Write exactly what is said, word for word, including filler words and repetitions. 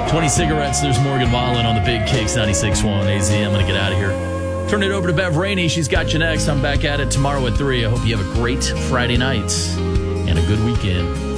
twenty cigarettes. There's Morgan Wallen on the Big Kicks ninety-six point one A Z. I'm going to get out of here. Turn it over to Bev Rainey. She's got you next. I'm back at it tomorrow at three. I hope you have a great Friday night and a good weekend.